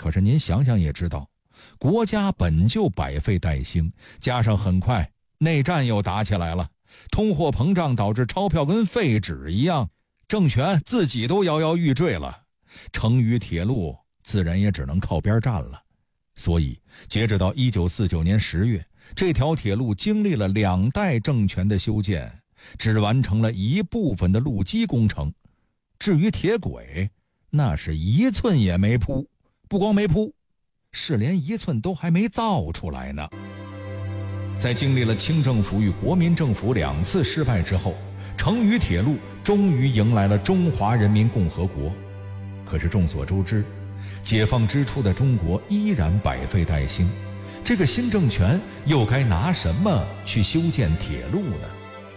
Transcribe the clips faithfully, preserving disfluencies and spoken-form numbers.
可是您想想也知道，国家本就百废待兴，加上很快内战又打起来了，通货膨胀导致钞票跟废纸一样，政权自己都摇摇欲坠了，成渝铁路自然也只能靠边站了。所以截止到一九四九年十月，这条铁路经历了两代政权的修建，只完成了一部分的路基工程。至于铁轨，那是一寸也没铺，不光没铺，是连一寸都还没造出来呢。在经历了清政府与国民政府两次失败之后，成渝铁路终于迎来了中华人民共和国。可是众所周知，解放之初的中国依然百废待兴，这个新政权又该拿什么去修建铁路呢？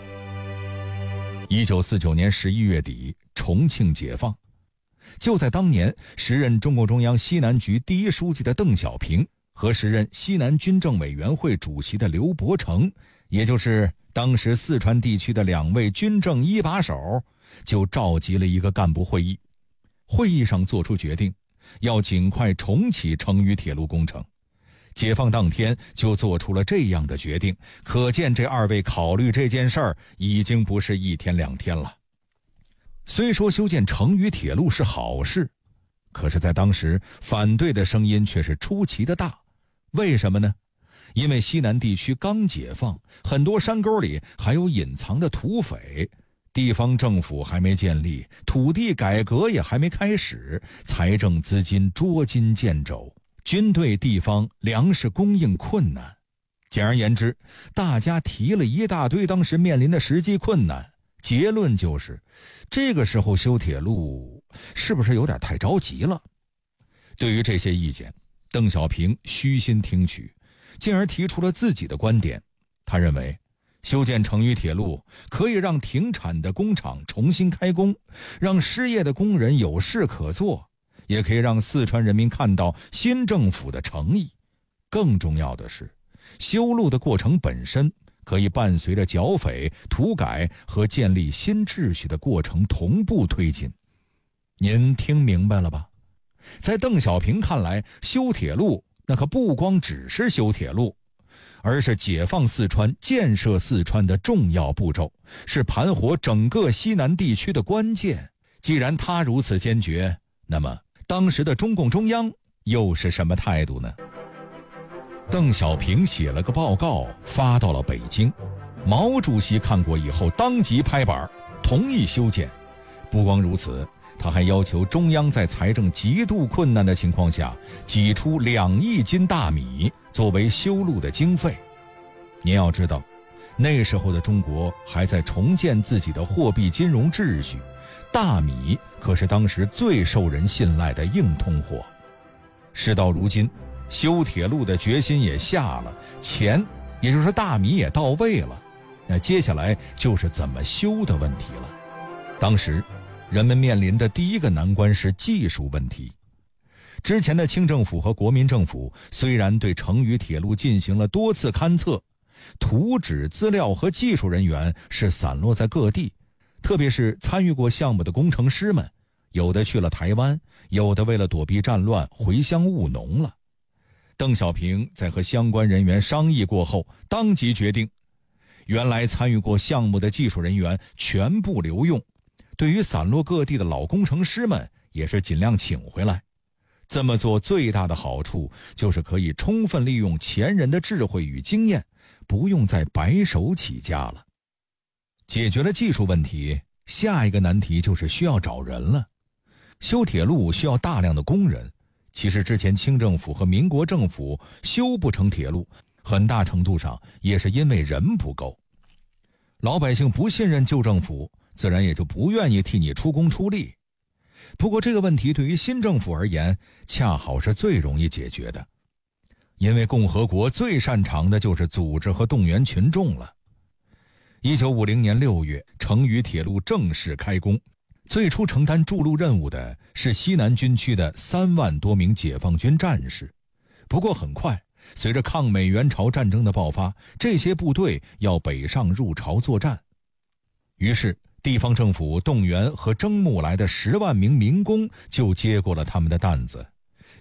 一九四九年十一月底，重庆解放。就在当年，时任中共中央西南局第一书记的邓小平和时任西南军政委员会主席的刘伯承，也就是当时四川地区的两位军政一把手，就召集了一个干部会议。会议上作出决定，要尽快重启成渝铁路工程。解放当天就做出了这样的决定，可见这二位考虑这件事儿已经不是一天两天了。虽说修建成渝铁路是好事，可是在当时反对的声音却是出奇的大。为什么呢？因为西南地区刚解放，很多山沟里还有隐藏的土匪，地方政府还没建立，土地改革也还没开始，财政资金捉襟见肘，军队地方粮食供应困难。简而言之，大家提了一大堆当时面临的实际困难，结论就是这个时候修铁路是不是有点太着急了？对于这些意见，邓小平虚心听取，进而提出了自己的观点。他认为修建成渝铁路可以让停产的工厂重新开工，让失业的工人有事可做，也可以让四川人民看到新政府的诚意。更重要的是，修路的过程本身可以伴随着剿匪、土改和建立新秩序的过程同步推进。您听明白了吧？在邓小平看来，修铁路那可不光只是修铁路，而是解放四川、建设四川的重要步骤，是盘活整个西南地区的关键。既然他如此坚决，那么当时的中共中央又是什么态度呢？邓小平写了个报告发到了北京，毛主席看过以后当即拍板同意修建。不光如此，他还要求中央在财政极度困难的情况下挤出两亿斤大米作为修路的经费。您要知道，那时候的中国还在重建自己的货币金融秩序，大米可是当时最受人信赖的硬通货。事到如今，修铁路的决心也下了，钱也就是大米也到位了，那接下来就是怎么修的问题了。当时人们面临的第一个难关是技术问题。之前的清政府和国民政府虽然对成渝铁路进行了多次勘测，图纸资料和技术人员是散落在各地，特别是参与过项目的工程师们，有的去了台湾，有的为了躲避战乱回乡务农了。邓小平在和相关人员商议过后，当即决定，原来参与过项目的技术人员全部留用，对于散落各地的老工程师们也是尽量请回来。这么做最大的好处就是可以充分利用前人的智慧与经验，不用再白手起家了。解决了技术问题，下一个难题就是需要找人了。修铁路需要大量的工人，其实之前清政府和民国政府修不成铁路，很大程度上也是因为人不够。老百姓不信任旧政府，自然也就不愿意替你出工出力。不过这个问题对于新政府而言，恰好是最容易解决的，因为共和国最擅长的就是组织和动员群众了。一九五零年六月，成渝铁路正式开工。最初承担筑路任务的是西南军区的三万多名解放军战士。不过很快，随着抗美援朝战争的爆发，这些部队要北上入朝作战。于是地方政府动员和征募来的十万名民工就接过了他们的担子。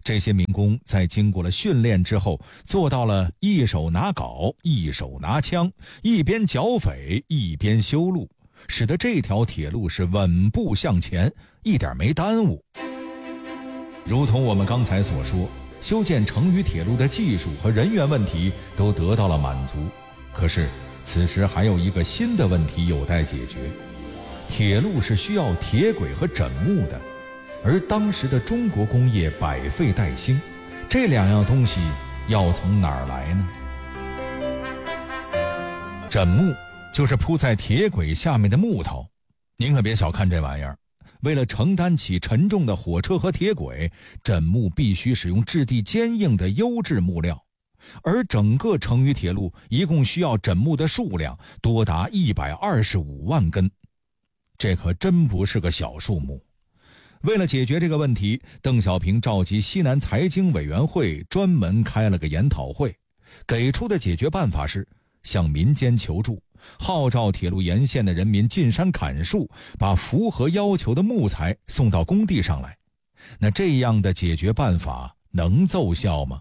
这些民工在经过了训练之后，做到了一手拿镐，一手拿枪，一边剿匪，一边修路，使得这条铁路是稳步向前，一点没耽误。如同我们刚才所说，修建成渝铁路的技术和人员问题都得到了满足。可是，此时还有一个新的问题有待解决。铁路是需要铁轨和枕木的，而当时的中国工业百废待兴，这两样东西要从哪儿来呢？枕木就是铺在铁轨下面的木头，您可别小看这玩意儿。为了承担起沉重的火车和铁轨，枕木必须使用质地坚硬的优质木料，而整个成渝铁路一共需要枕木的数量多达一百二十五万根，这可真不是个小数目。为了解决这个问题，邓小平召集西南财经委员会专门开了个研讨会，给出的解决办法是向民间求助，号召铁路沿线的人民进山砍树，把符合要求的木材送到工地上来。那这样的解决办法能奏效吗？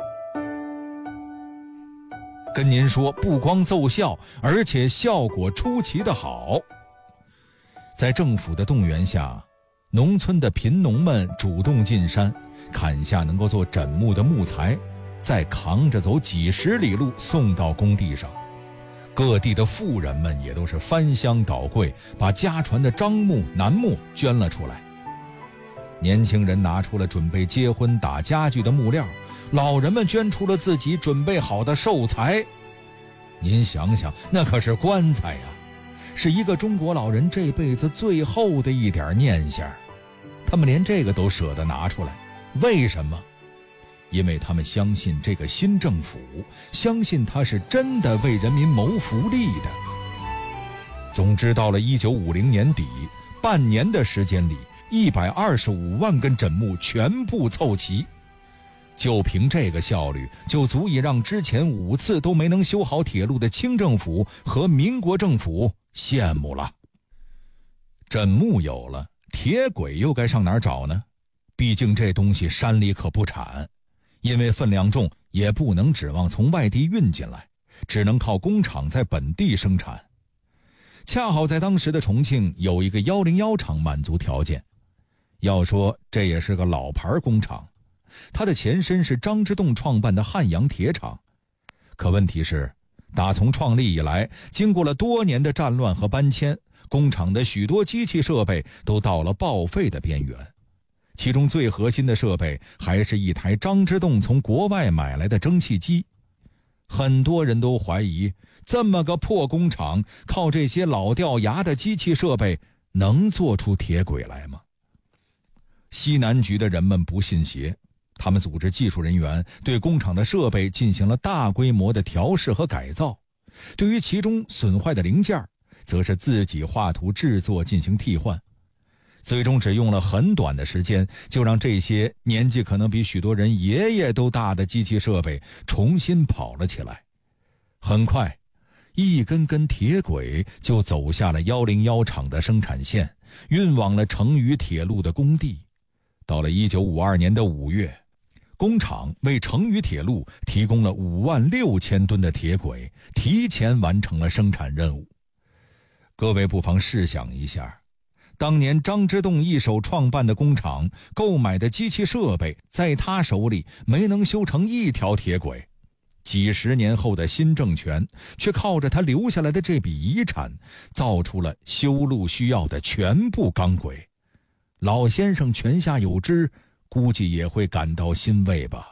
跟您说，不光奏效，而且效果出奇的好。在政府的动员下，农村的贫农们主动进山，砍下能够做枕木的木材，再扛着走几十里路送到工地上。各地的富人们也都是翻箱倒柜，把家传的樟木、楠木捐了出来。年轻人拿出了准备结婚打家具的木料，老人们捐出了自己准备好的寿材。您想想，那可是棺材呀，是一个中国老人这辈子最后的一点念想，他们连这个都舍得拿出来。为什么？因为他们相信这个新政府，相信他是真的为人民谋福利的。总之，到了一九五零年底，半年的时间里，一百二十五万根枕木全部凑齐。就凭这个效率，就足以让之前五次都没能修好铁路的清政府和民国政府羡慕了。枕木有了，铁轨又该上哪儿找呢？毕竟这东西山里可不产，因为分量重，也不能指望从外地运进来，只能靠工厂在本地生产。恰好在当时的重庆有一个一零一厂满足条件。要说这也是个老牌工厂，它的前身是张之洞创办的汉阳铁厂。可问题是，打从创立以来，经过了多年的战乱和搬迁，工厂的许多机器设备都到了报废的边缘。其中最核心的设备还是一台张之洞从国外买来的蒸汽机。很多人都怀疑，这么个破工厂，靠这些老掉牙的机器设备能做出铁轨来吗？西南局的人们不信邪，他们组织技术人员对工厂的设备进行了大规模的调试和改造，对于其中损坏的零件，则是自己画图制作进行替换。最终只用了很短的时间，就让这些年纪可能比许多人爷爷都大的机器设备重新跑了起来。很快，一根根铁轨就走下了一零一厂的生产线，运往了成渝铁路的工地。到了一九五二年的五月，工厂为成渝铁路提供了五万六千吨的铁轨，提前完成了生产任务。各位不妨试想一下，当年张之洞一手创办的工厂购买的机器设备，在他手里没能修成一条铁轨。几十年后的新政权却靠着他留下来的这笔遗产，造出了修路需要的全部钢轨。老先生泉下有知，估计也会感到欣慰吧。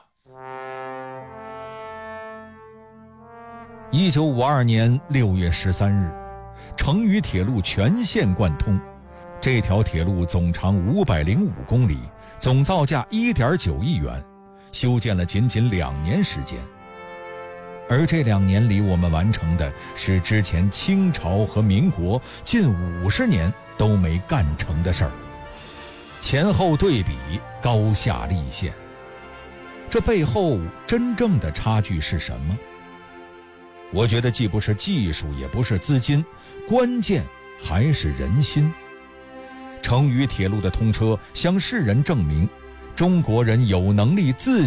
一九五二年六月十三日，成渝铁路全线贯通。这条铁路总长五百零五公里，总造价一点九亿元，修建了仅仅两年时间。而这两年里，我们完成的是之前清朝和民国近五十年都没干成的事儿。前后对比，高下立现。这背后真正的差距是什么？我觉得既不是技术，也不是资金，关键还是人心。成渝铁路的通车向世人证明， 中国人有能力自